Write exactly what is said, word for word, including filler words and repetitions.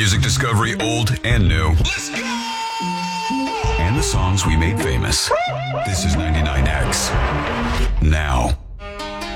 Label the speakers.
Speaker 1: Music discovery, old and new. Let's go! And the songs we made famous. This is ninety-nine X. Now.